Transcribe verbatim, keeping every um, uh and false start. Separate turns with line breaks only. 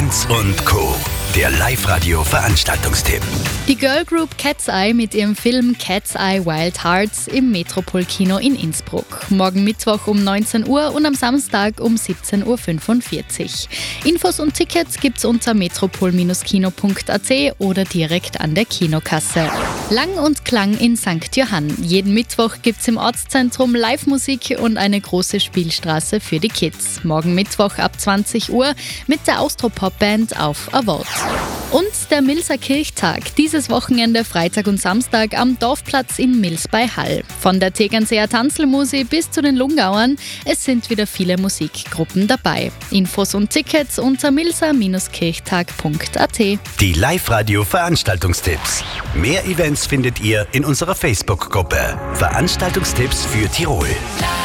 Bands und Co. Der Live-Radio-Veranstaltungstipp.
Die Girl Group Cat's Eye mit ihrem Film Cat's Eye Wild Hearts im Metropol-Kino in Innsbruck. Morgen Mittwoch um neunzehn Uhr und am Samstag um siebzehn Uhr fünfundvierzig. Infos und Tickets gibt's unter metropol kino punkt a t oder direkt an der Kinokasse. Lang und Klang in Sankt Johann. Jeden Mittwoch gibt's im Ortszentrum Live-Musik und eine große Spielstraße für die Kids. Morgen Mittwoch ab zwanzig Uhr mit der Austropop-Band auf Award. Und der Milser Kirchtag. Dieses Wochenende Freitag und Samstag am Dorfplatz in Mils bei Hall. Von der Tegernseer Tanzlmusi bis zu den Lungauern. Es sind wieder viele Musikgruppen dabei. Infos und Tickets unter milser kirchtag punkt a t.
Die Live-Radio-Veranstaltungstipps. Mehr Events findet ihr in unserer Facebook-Gruppe. Veranstaltungstipps für Tirol.